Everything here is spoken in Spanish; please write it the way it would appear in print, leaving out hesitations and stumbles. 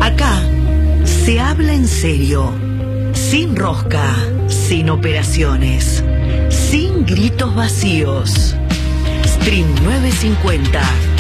Acá se habla en serio, sin rosca, sin operaciones, sin gritos vacíos. Stream 950